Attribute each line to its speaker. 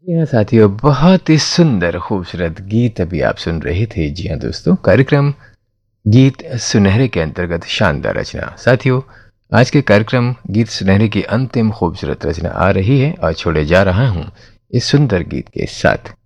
Speaker 1: जी हाँ साथियों, बहुत ही सुंदर खूबसूरत गीत अभी आप सुन रहे थे। जी हाँ दोस्तों, कार्यक्रम गीत सुनहरे के अंतर्गत शानदार रचना। साथियों, आज के कार्यक्रम गीत सुनहरे की अंतिम खूबसूरत रचना आ रही है और छोड़े जा रहा हूँ इस सुंदर गीत के साथ।